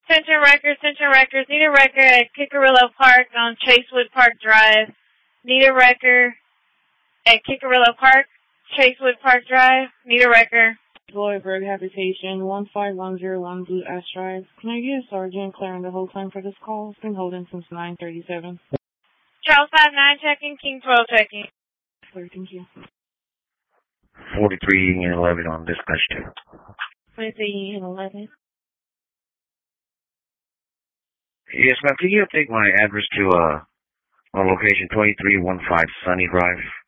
Central Records. Need a wrecker at Kickarillo Park on Chasewood Park Drive. Need a wrecker at Kickarillo Park, Chasewood Park Drive. Need a wrecker. Lloydburg Habitation, 15101 Blue Ash Drive. Can I get a sergeant clearing the whole time for this call? It's been holding since 9:37. Charles 59 checking, King 12 checking. Clear, thank you. 43 Union 11 on dispatch 2. 43 Union 11. Yes, ma'am. Can you update my address to location 2315 Sunny Drive?